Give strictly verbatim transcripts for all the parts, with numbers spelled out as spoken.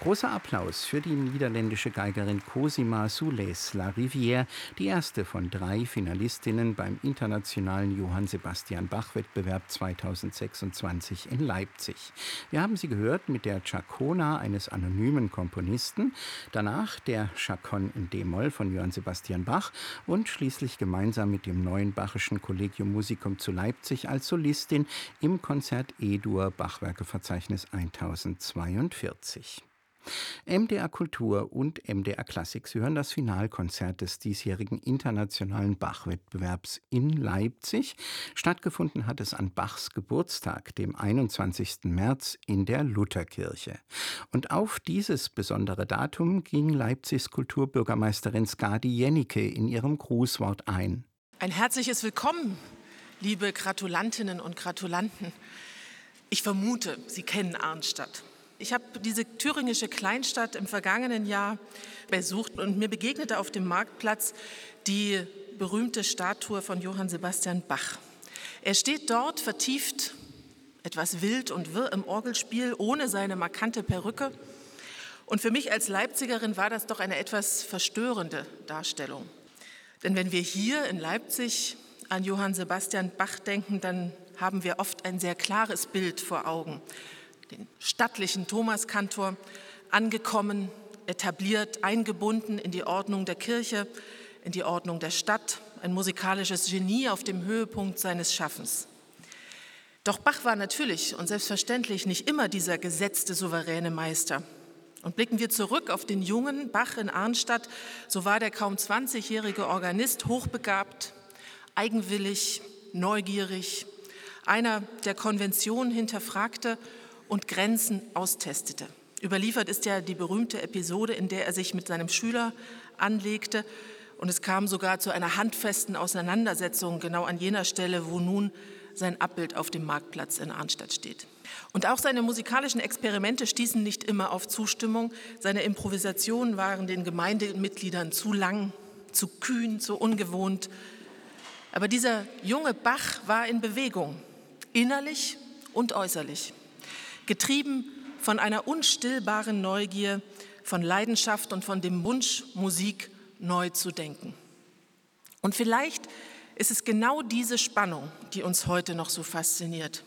Großer Applaus für die niederländische Geigerin Cosima Soulés La Rivière, die erste von drei Finalistinnen beim internationalen Johann Sebastian Bach-Wettbewerb zweitausendsechsundzwanzig in Leipzig. Wir haben sie gehört mit der Chaconne eines anonymen Komponisten, danach der Chaconne in D-Moll von Johann Sebastian Bach und schließlich gemeinsam mit dem neuen Bachischen Collegium Musicum zu Leipzig als Solistin im Konzert E-Dur Bachwerkeverzeichnis tausendzweiundvierzig. M D R Kultur und M D R Klassik, Sie hören das Finalkonzert des diesjährigen internationalen Bach-Wettbewerbs in Leipzig. Stattgefunden hat es an Bachs Geburtstag, dem einundzwanzigsten März, in der Lutherkirche. Und auf dieses besondere Datum ging Leipzigs Kulturbürgermeisterin Skadi Jennecke in ihrem Grußwort ein. Ein herzliches Willkommen, liebe Gratulantinnen und Gratulanten. Ich vermute, Sie kennen Arnstadt. Ich habe diese thüringische Kleinstadt im vergangenen Jahr besucht und mir begegnete auf dem Marktplatz die berühmte Statue von Johann Sebastian Bach. Er steht dort vertieft, etwas wild und wirr im Orgelspiel, ohne seine markante Perücke. Und für mich als Leipzigerin war das doch eine etwas verstörende Darstellung. Denn wenn wir hier in Leipzig an Johann Sebastian Bach denken, dann haben wir oft ein sehr klares Bild vor Augen. Den stattlichen Thomaskantor, angekommen, etabliert, eingebunden in die Ordnung der Kirche, in die Ordnung der Stadt, ein musikalisches Genie auf dem Höhepunkt seines Schaffens. Doch Bach war natürlich und selbstverständlich nicht immer dieser gesetzte, souveräne Meister. Und blicken wir zurück auf den jungen Bach in Arnstadt, so war der kaum zwanzigjährige Organist hochbegabt, eigenwillig, neugierig, einer, der Konventionen hinterfragte und Grenzen austestete. Überliefert ist ja die berühmte Episode, in der er sich mit seinem Schüler anlegte und es kam sogar zu einer handfesten Auseinandersetzung genau an jener Stelle, wo nun sein Abbild auf dem Marktplatz in Arnstadt steht. Und auch seine musikalischen Experimente stießen nicht immer auf Zustimmung. Seine Improvisationen waren den Gemeindemitgliedern zu lang, zu kühn, zu ungewohnt. Aber dieser junge Bach war in Bewegung, innerlich und äußerlich. Getrieben von einer unstillbaren Neugier, von Leidenschaft und von dem Wunsch, Musik neu zu denken. Und vielleicht ist es genau diese Spannung, die uns heute noch so fasziniert.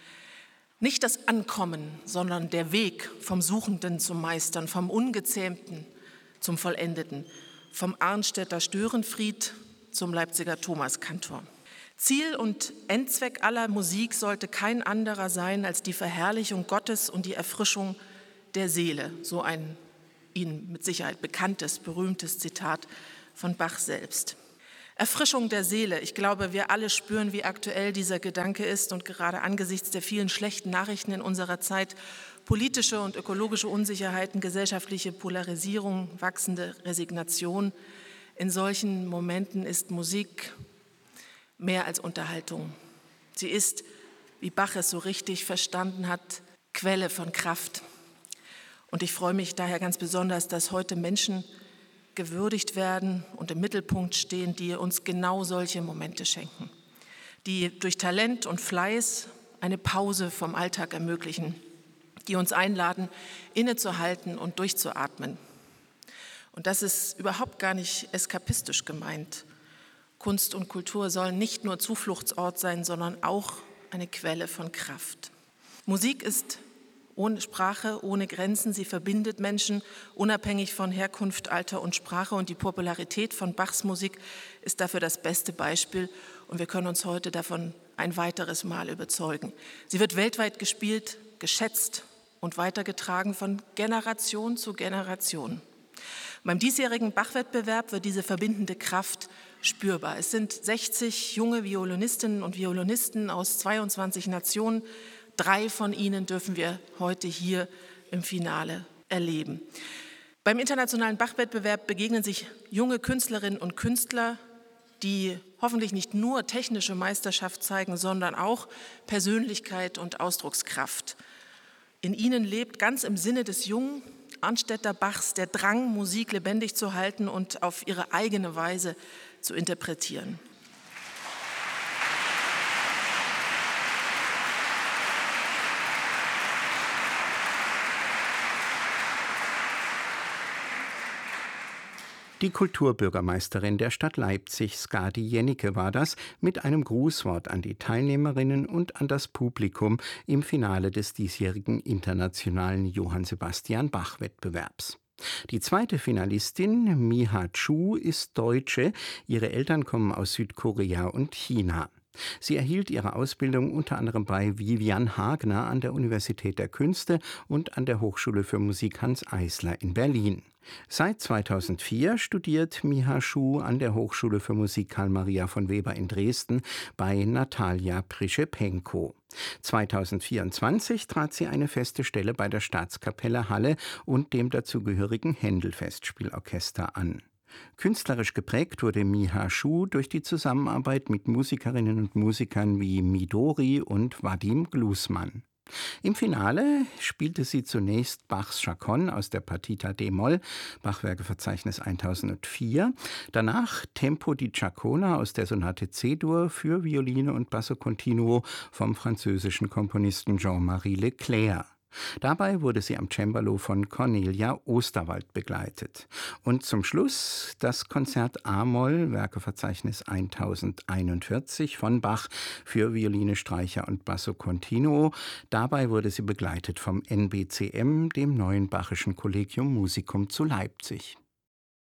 Nicht das Ankommen, sondern der Weg vom Suchenden zum Meistern, vom Ungezähmten zum Vollendeten, vom Arnstädter Störenfried zum Leipziger Thomaskantor. Ziel und Endzweck aller Musik sollte kein anderer sein als die Verherrlichung Gottes und die Erfrischung der Seele. So ein Ihnen mit Sicherheit bekanntes, berühmtes Zitat von Bach selbst. Erfrischung der Seele. Ich glaube, wir alle spüren, wie aktuell dieser Gedanke ist und gerade angesichts der vielen schlechten Nachrichten in unserer Zeit, politische und ökologische Unsicherheiten, gesellschaftliche Polarisierung, wachsende Resignation. In solchen Momenten ist Musik mehr als Unterhaltung. Sie ist, wie Bach es so richtig verstanden hat, Quelle von Kraft. Und ich freue mich daher ganz besonders, dass heute Menschen gewürdigt werden und im Mittelpunkt stehen, die uns genau solche Momente schenken, die durch Talent und Fleiß eine Pause vom Alltag ermöglichen, die uns einladen, innezuhalten und durchzuatmen. Und das ist überhaupt gar nicht eskapistisch gemeint. Kunst und Kultur sollen nicht nur Zufluchtsort sein, sondern auch eine Quelle von Kraft. Musik ist ohne Sprache, ohne Grenzen. Sie verbindet Menschen unabhängig von Herkunft, Alter und Sprache. Und die Popularität von Bachs Musik ist dafür das beste Beispiel. Und wir können uns heute davon ein weiteres Mal überzeugen. Sie wird weltweit gespielt, geschätzt und weitergetragen von Generation zu Generation. Beim diesjährigen Bach-Wettbewerb wird diese verbindende Kraft spürbar. Es sind sechzig junge Violinistinnen und Violinisten aus zweiundzwanzig Nationen. Drei von ihnen dürfen wir heute hier im Finale erleben. Beim internationalen Bach-Wettbewerb begegnen sich junge Künstlerinnen und Künstler, die hoffentlich nicht nur technische Meisterschaft zeigen, sondern auch Persönlichkeit und Ausdruckskraft. In ihnen lebt ganz im Sinne des jungen Arnstädter Bachs der Drang, Musik lebendig zu halten und auf ihre eigene Weise zu interpretieren. Die Kulturbürgermeisterin der Stadt Leipzig, Skadi Jennecke, war das, mit einem Grußwort an die Teilnehmerinnen und an das Publikum im Finale des diesjährigen internationalen Johann Sebastian Bach-Wettbewerbs. Die zweite Finalistin, Miha Chu, ist Deutsche. Ihre Eltern kommen aus Südkorea und China. Sie erhielt ihre Ausbildung unter anderem bei Vivian Hagner an der Universität der Künste und an der Hochschule für Musik Hanns Eisler in Berlin. Seit zweitausendvier studiert Miha Chu an der Hochschule für Musik Karl Maria von Weber in Dresden bei Natalia Prischepenko. zweitausendvierundzwanzig trat sie eine feste Stelle bei der Staatskapelle Halle und dem dazugehörigen Händel-Festspielorchester an. Künstlerisch geprägt wurde Miha Chu durch die Zusammenarbeit mit Musikerinnen und Musikern wie Midori und Vadim Glusman. Im Finale spielte sie zunächst Bachs Chaconne aus der Partita d-Moll, Bachwerkeverzeichnis tausendvier, danach Tempo di Ciaccona aus der Sonate C-Dur für Violine und Basso Continuo vom französischen Komponisten Jean-Marie Leclerc. Dabei wurde sie am Cembalo von Cornelia Osterwald begleitet. Und zum Schluss das Konzert A-Moll, Werkeverzeichnis tausendeinundvierzig von Bach für Violine, Streicher und Basso Continuo. Dabei wurde sie begleitet vom N B C M, dem Neuen Bachischen Collegium Musicum zu Leipzig.